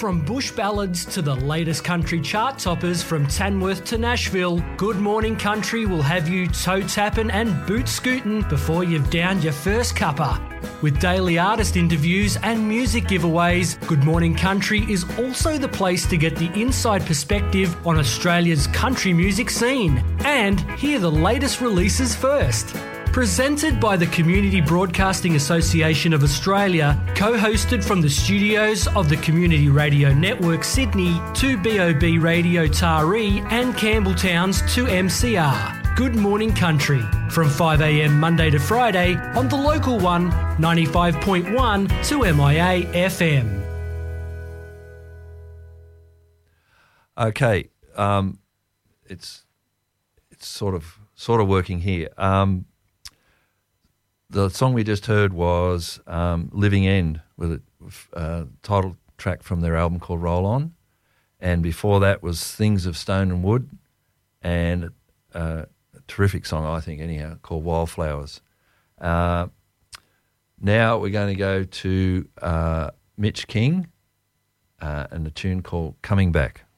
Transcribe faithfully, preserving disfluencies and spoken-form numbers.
From bush ballads to the latest country chart toppers from Tamworth to Nashville, Good Morning Country will have you toe tapping and boot scooting before you've downed your first cuppa. With daily artist interviews and music giveaways, Good Morning Country is also the place to get the inside perspective on Australia's country music scene and hear the latest releases first. Presented by the Community Broadcasting Association of Australia, co-hosted from the studios of the Community Radio Network Sydney to B O B Radio Taree and Campbelltown's to M C R. Good Morning Country, from five a m Monday to Friday on the local one, ninety-five point one to M I A F M. Okay, um, it's it's sort of sort of working here. Um, The song we just heard was um, Living End, with a uh, title track from their album called Roll On. And before that was Things of Stone and Wood, and uh, a terrific song, I think, anyhow, called Wildflowers. Uh, now we're going to go to uh, Mitch King uh, and a tune called Coming Back.